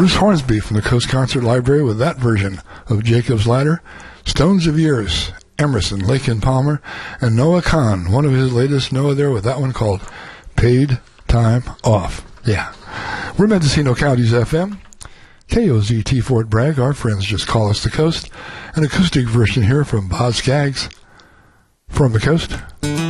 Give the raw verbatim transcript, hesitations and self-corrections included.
Bruce Hornsby from the Coast Concert Library with that version of Jacob's Ladder. Stones of Years, Emerson, Lake and Palmer, and Noah Kahn, one of his latest Noah there with that one called Paid Time Off. Yeah. We're Mendocino County's F M. K O Z T Fort Bragg. Our friends just call us the Coast. An acoustic version here from Boz Scaggs from the Coast.